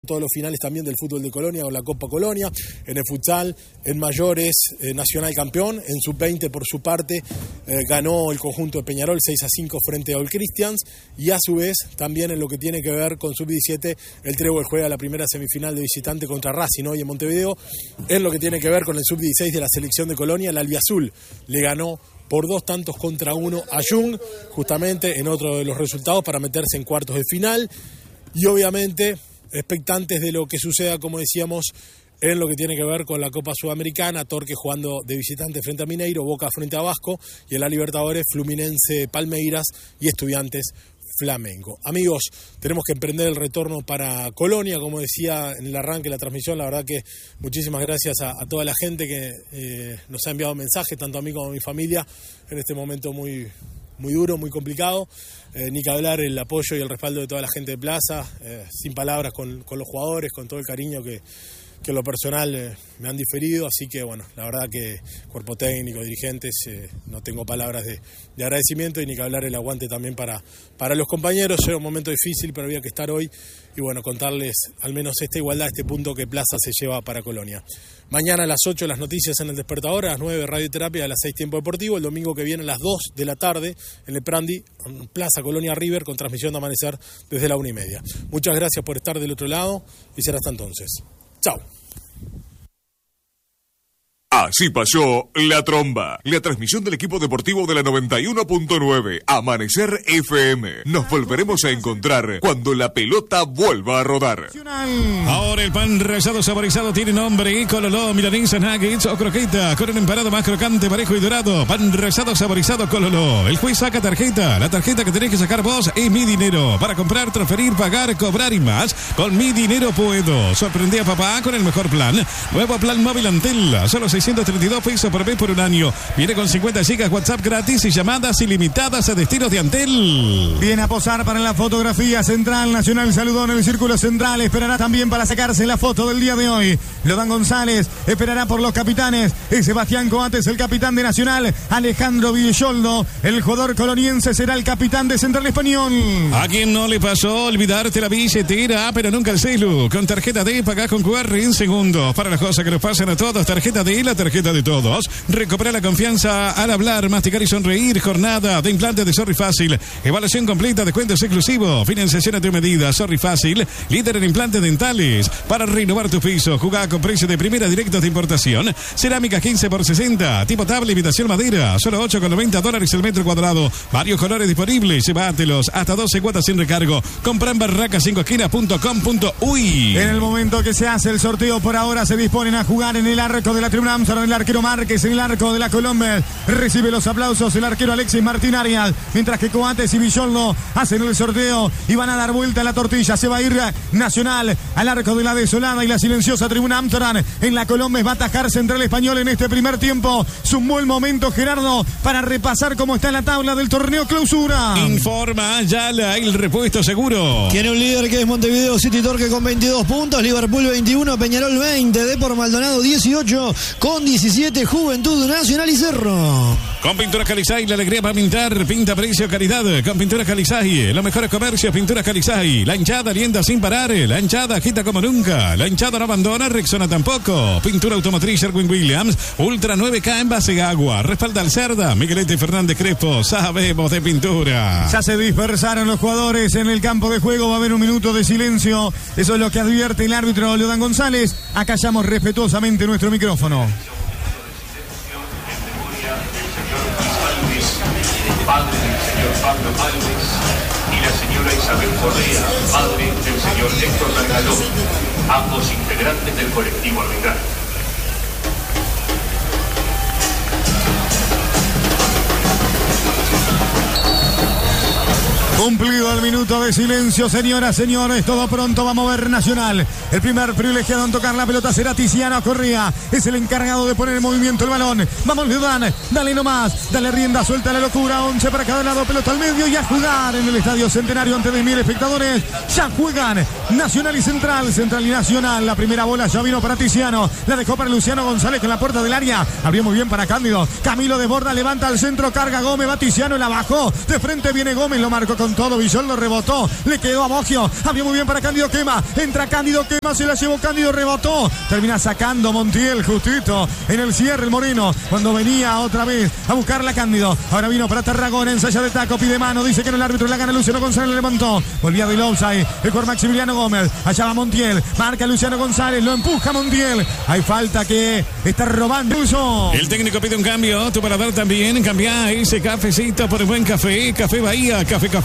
Todos los finales también del fútbol de Colonia con la Copa Colonia, en el futsal, en mayores, Nacional campeón, en sub-20 por su parte ganó el conjunto de Peñarol 6-5 frente a All Christians, y a su vez también en lo que tiene que ver con sub-17 el Trébol juega la primera semifinal de visitante contra Racing hoy en Montevideo. En lo que tiene que ver con el sub-16 de la selección de Colonia, el Albiazul le ganó por 2-1 a Jung, justamente en otro de los resultados para meterse en cuartos de final, y obviamente expectantes de lo que suceda, como decíamos, en lo que tiene que ver con la Copa Sudamericana, Torque jugando de visitante frente a Mineiro, Boca frente a Vasco, y en la Libertadores, Fluminense, Palmeiras y Estudiantes, Flamengo. Amigos, tenemos que emprender el retorno para Colonia, como decía en el arranque de la transmisión. La verdad que muchísimas gracias a toda la gente que nos ha enviado mensajes, tanto a mí como a mi familia, en este momento muy duro, muy complicado. Ni que hablar el apoyo y el respaldo de toda la gente de Plaza, sin palabras con los jugadores, con todo el cariño que en lo personal me han diferido, así que bueno, la verdad que cuerpo técnico, dirigentes, no tengo palabras de agradecimiento, y ni que hablar el aguante también para los compañeros. Era un momento difícil, pero había que estar hoy y bueno, contarles al menos esta igualdad, este punto que Plaza se lleva para Colonia. Mañana a las 8 las noticias en El Despertador, a las 9 radioterapia, a las 6 tiempo deportivo, el domingo que viene a las 2 de la tarde en el Prandi, Plaza Colonia River, con transmisión de Amanecer desde la 1:30. Muchas gracias por estar del otro lado y será hasta entonces. Chao. Así pasó La Tromba, la transmisión del equipo deportivo de la 91.9, Amanecer FM. Nos volveremos a encontrar cuando la pelota vuelva a rodar. Ahora el pan rallado saborizado tiene nombre: Cololó, milanesa, nuggets o croqueta, con un empanado más crocante, parejo y dorado. Pan rallado saborizado Cololó. El juez saca tarjeta. La tarjeta que tenés que sacar vos es Mi Dinero. Para comprar, transferir, pagar, cobrar y más, con Mi Dinero puedo. Sorprendí a papá con el mejor plan. Nuevo plan móvil Antel, solo 632 pesos por mes por un año. Viene con 50 gigas WhatsApp gratis y llamadas ilimitadas a destinos de Antel. Viene a posar para la fotografía central. Nacional saludó en el círculo central. Esperará también para sacarse la foto del día de hoy. Lodan González esperará por los capitanes. Es Sebastián Coates, el capitán de Nacional. Alejandro Villoldo, el jugador coloniense, será el capitán de Central Español. ¿A quién no le pasó olvidarte la billetera, pero nunca el celu? Con tarjeta D pagás con QR en segundos. Para las cosas que nos pasan a todos, tarjeta D, la tarjeta de todos. Recupera la confianza al hablar, masticar y sonreír. Jornada de implante de Sorry Fácil. Evaluación completa, descuentos exclusivos. Financiación a tu medida. Sorry Fácil, líder en implantes dentales. Para renovar tu piso, jugá con precio de primera, directos de importación. Cerámica 15 por 60. Tipo tabla, imitación madera. Solo $8,90 el metro cuadrado. Varios colores disponibles. Llévatelos hasta 12 cuotas sin recargo. Compra en barraca5esquinas.com.uy. En el momento que se hace el sorteo, por ahora se disponen a jugar en el arco de la tribuna Amsterdam. El arquero Márquez, en el arco de la Colombia. Recibe los aplausos el arquero Alexis Martín Arias. Mientras que Coates y Villoldo hacen el sorteo y van a dar vuelta a la tortilla. Se va a ir Nacional al arco de la desolada y la silenciosa tribuna Amsterdam. En la Colombia va a atajar Central Español en este primer tiempo. Es un buen momento, Gerardo, para repasar cómo está la tabla del torneo clausura. Informa Ayala, el repuesto seguro. Tiene un líder que es Montevideo City Torque con 22 puntos. Liverpool 21, Peñarol 20, Depor Maldonado 18, con 17 Juventud Nacional y Cerro. Con Pinturas Calizay, la alegría para pintar. Pinta, precio, calidad. Con Pinturas Calizay, los mejores comercios. Pinturas Calizay. La hinchada alienta sin parar. La hinchada agita como nunca. La hinchada no abandona, Rexona tampoco. Pintura automotriz Sherwin Williams. Ultra 9K en base de agua. Respalda al Cerda. Miguelete Fernández Crespo. Sabemos de pintura. Ya se dispersaron los jugadores en el campo de juego. Va a haber un minuto de silencio. Eso es lo que advierte el árbitro Lodan González. Acallamos respetuosamente nuestro micrófono. Padre del señor Pablo Alves y la señora Isabel Correa, madre del señor Héctor Salgador, ambos integrantes del colectivo arbitral. Cumplido el minuto de silencio, señoras, señores, todo pronto va a mover Nacional. El primer privilegiado en tocar la pelota será Tiziano Correa. Es el encargado de poner en movimiento el balón. Vamos, Leodán, dale nomás, dale rienda, suelta la locura. 11 para cada lado, pelota al medio y a jugar en el Estadio Centenario ante 10.000 espectadores. Ya juegan Nacional y Central, Central y Nacional. La primera bola ya vino para Tiziano, la dejó para Luciano González con la puerta del área. Abrió muy bien para Cándido. Camilo desborda, levanta al centro, carga Gómez, va Tiziano, la bajó. De frente viene Gómez, lo marcó con todo. Villol lo rebotó. Le quedó a Boggio. Había muy bien para Cándido Quema. Entra Cándido Quema. Se la llevó Cándido. Rebotó. Termina sacando Montiel justito en el cierre el Moreno. Cuando venía otra vez a buscarla Cándido. Ahora vino para Tarragona. Ensaya de taco. Pide mano. Dice que no el árbitro. La gana Luciano González. Le levantó. Volvía del offside. El jugador Maximiliano Gómez. Allá va Montiel. Marca Luciano González. Lo empuja Montiel. Hay falta que está robando. El técnico pide un cambio. Tu paladar también. Cambia ese cafecito por buen café. Café Bahía.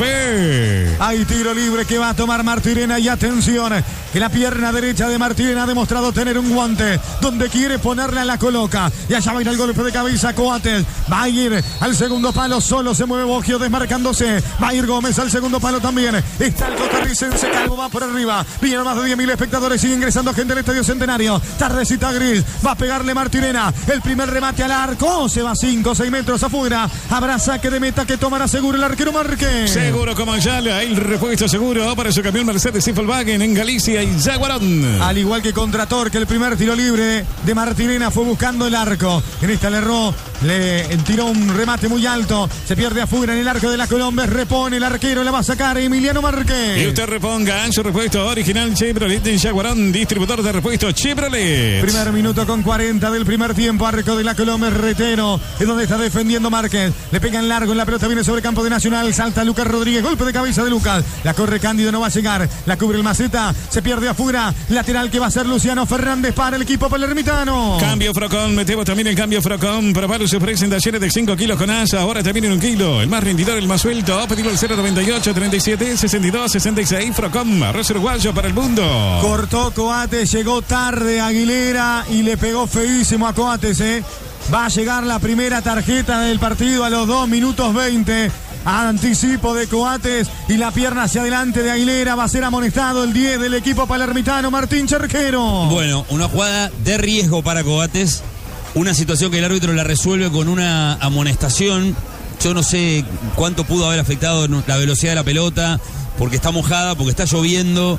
Café. Hay tiro libre que va a tomar Martirena. Y atención, que la pierna derecha de Martirena ha demostrado tener un guante. Donde quiere ponerla la coloca. Y allá va a ir el golpe de cabeza Coates. Va a ir al segundo palo. Solo se mueve Boggio desmarcándose. Va a ir Gómez al segundo palo también. Está el costarricense Calvo. Va por arriba. Vienen más de 10.000 espectadores. Sigue ingresando gente al Estadio Centenario. Tardecita gris. Va a pegarle Martirena. El primer remate al arco. Se va 5 o 6 metros afuera. Habrá saque de meta que tomará seguro el arquero Márquez. Seguro como Ayala. El repuesto seguro para su camión Mercedes Volkswagen en Galicia y Jaguarón. Al igual que contra Torque, el primer tiro libre de Martirena fue buscando el arco. En esta le erró. Le tiró un remate muy alto. Se pierde afuera en el arco de la Colombia. Repone el arquero. La va a sacar Emiliano Márquez. Y usted reponga su repuesto original Chevrolet en Jaguarón. Distribuidor de repuesto Chevrolet. Primer minuto con 40 del primer tiempo. Arco de la Colombia. Retero. Es donde está defendiendo Márquez. Le pega en largo. En la pelota viene sobre campo de Nacional. Salta Lucas Rodríguez. Golpe de cabeza de Lucas. La corre Cándido. No va a llegar. La cubre el Maceta. Se pierde afuera. Lateral que va a ser Luciano Fernández para el equipo palermitano. Cambio Frocón. Metemos también el cambio Frocón. Probalo sus presentaciones de 5 kilos con asa. Ahora también en 1 kilo. El más rendidor, el más suelto. Pedido el 098 37 62 66. Frocón. Arroz uruguayo para el mundo. Cortó Coates. Llegó tarde Aguilera y le pegó feísimo a Coates. Va a llegar la primera tarjeta del partido a los 2 minutos 20. Anticipo de Coates y la pierna hacia adelante de Aguilera. Va a ser amonestado el 10 del equipo palermitano, Martín Cherquero. Bueno, una jugada de riesgo para Coates. Una situación que el árbitro la resuelve con una amonestación. Yo no sé cuánto pudo haber afectado la velocidad de la pelota, porque está mojada, porque está lloviendo.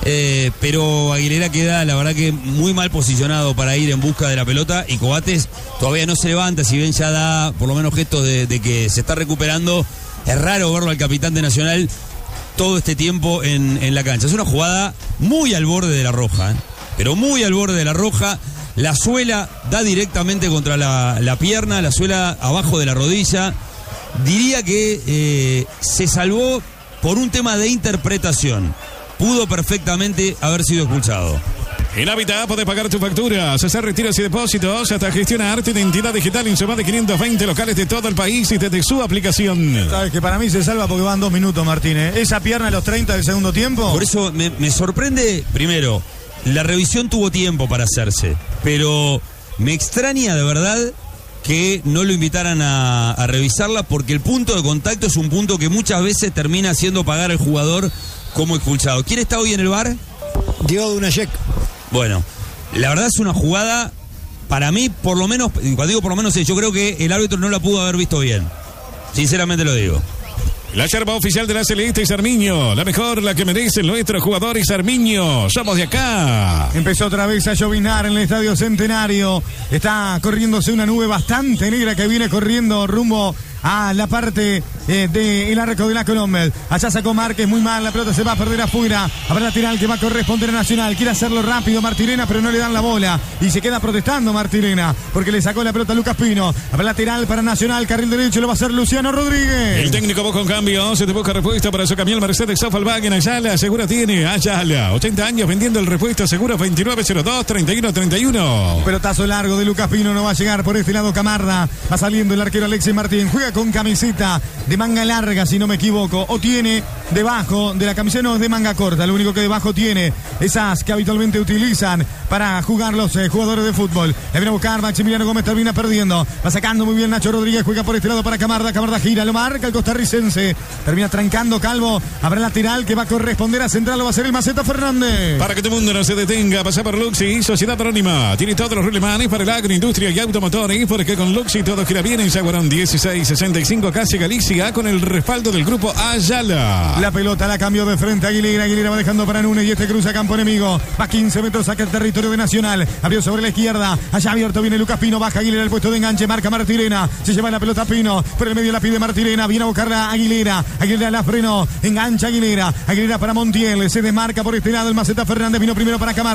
Pero Aguilera queda, la verdad, que muy mal posicionado para ir en busca de la pelota, y Coates todavía no se levanta, si bien ya da por lo menos gestos de que se está recuperando. Es raro verlo al capitán de Nacional todo este tiempo en la cancha. Es una jugada muy al borde de la roja, pero muy al borde de la roja. La suela da directamente contra la pierna, la suela abajo de la rodilla. Diría que se salvó por un tema de interpretación. Pudo perfectamente haber sido expulsado. En Habitat podés pagar tus facturas, hacer retiros y depósitos, hasta gestionar tu identidad digital en su más de 520 locales de todo el país y desde su aplicación. Sabes que para mí se salva porque van 2 minutos, Martínez. Esa pierna a los 30 del segundo tiempo. Por eso me sorprende, primero, la revisión tuvo tiempo para hacerse, pero me extraña de verdad que no lo invitaran a revisarla, porque el punto de contacto es un punto que muchas veces termina haciendo pagar al jugador como expulsado. ¿Quién está hoy en el VAR? Diego Dunajec. Bueno, la verdad es una jugada, para mí, por lo menos, cuando digo por lo menos, yo creo que el árbitro no la pudo haber visto bien. Sinceramente lo digo. La yerba oficial de la Celeste y Sarmiño, la mejor, la que merecen nuestros jugadores. Sarmiño, somos de acá. Empezó otra vez a llovinar en el Estadio Centenario. Está corriéndose una nube bastante negra que viene corriendo rumbo a la parte del arco de la Colombia. Allá sacó Márquez, muy mal, la pelota se va a perder afuera. Habrá lateral que va a corresponder a Nacional. Quiere hacerlo rápido Martirena, pero no le dan la bola. Y se queda protestando Martirena, porque le sacó la pelota a Lucas Pino. Habrá lateral para Nacional, carril derecho lo va a hacer Luciano Rodríguez. El técnico busca un cambio, se te busca repuesto para su camión Mercedes Volkswagen. Ayala, segura tiene, Ayala, 80 años vendiendo el repuesto, seguro 2902-3131. Pelotazo largo de Lucas Pino, no va a llegar por este lado Camarda. Va saliendo el arquero Alexis Martín, juega con camiseta de manga larga, si no me equivoco, o tiene debajo de la camiseta, no, es de manga corta, lo único que debajo tiene esas que habitualmente utilizan para jugar los jugadores de fútbol. Le viene a buscar Maximiliano Gómez, termina perdiendo, va sacando muy bien Nacho Rodríguez, juega por este lado para Camarda, Camarda gira, lo marca el costarricense, termina trancando Calvo, habrá lateral que va a corresponder a central, lo va a ser el Maceta Fernández. Para que todo el mundo no se detenga, pasa por Luxi, Sociedad Anónima, tiene todos los rulemanes para el agroindustria y automotores, porque con Luxi todo gira bien en Jaguarón 1665, casi Galicia, con el respaldo del grupo Ayala. La pelota la cambió de frente Aguilera. Aguilera va dejando para Núñez y este cruza campo enemigo. Va 15 metros saca el territorio de Nacional. Abrió sobre la izquierda. Allá abierto viene Lucas Pino. Baja Aguilera el puesto de enganche. Marca Martirena. Se lleva la pelota Pino. Por el medio la pide Martirena. Viene a buscarla Aguilera. Aguilera la frenó. Engancha Aguilera. Aguilera para Montiel. Se desmarca por este lado el Maceta Fernández. Vino primero para Camargo.